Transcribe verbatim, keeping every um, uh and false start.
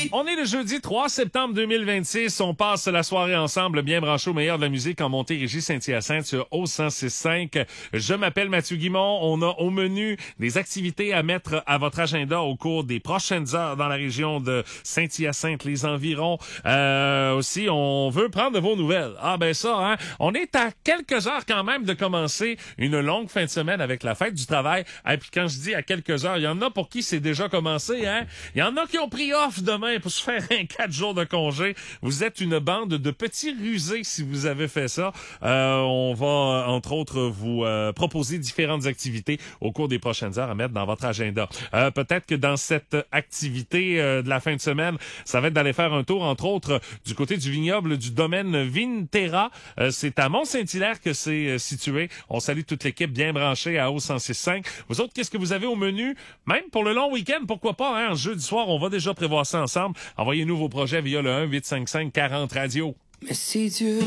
On est le jeudi trois septembre deux mille vingt-six. On passe la soirée ensemble, bien branché au meilleur de la musique en Montérégie, Saint-Hyacinthe sur O cent six cinq. Je m'appelle Mathieu Guimond. On a au menu des activités à mettre à votre agenda au cours des prochaines heures dans la région de Saint-Hyacinthe, les environs. Euh, aussi, on veut prendre de vos nouvelles. Ah ben ça, hein. On est à quelques heures quand même de commencer une longue fin de semaine avec la fête du travail. Et puis quand je dis à quelques heures, il y en a pour qui c'est déjà commencé, hein. Il y en a qui ont pris off demain pour se faire un quatre jours de congé. Vous êtes une bande de petits rusés si vous avez fait ça. Euh, on va, entre autres, vous euh, proposer différentes activités au cours des prochaines heures à mettre dans votre agenda. Euh, peut-être que dans cette activité euh, de la fin de semaine, ça va être d'aller faire un tour, entre autres, du côté du vignoble du domaine Vinterra. Euh, c'est à Mont-Saint-Hilaire que c'est euh, situé. On salue toute l'équipe bien branchée à O cent six cinq. Vous autres, qu'est-ce que vous avez au menu? Même pour le long week-end, pourquoi pas, hein? Jeudi soir, on va déjà prévoir ça ensemble. Envoyez-nous vos projets via le un huit cinq cinq quarante radio. Mais si Dieu